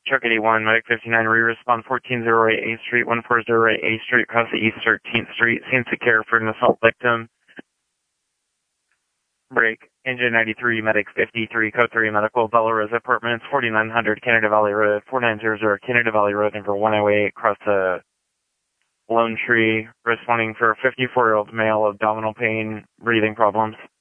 Truck 81, Medic 59, re-respond 1408 A Street, 1408 A Street, across the East 13th Street. Scene secure for an assault victim. Break. Engine 93, Medic 53, Code 3, Medical, Bella Rosa Apartments, 4900 Canada Valley Road, 4900 Canada Valley Road, number 108, across the Lone Tree, responding for a 54-year-old male, abdominal pain, breathing problems.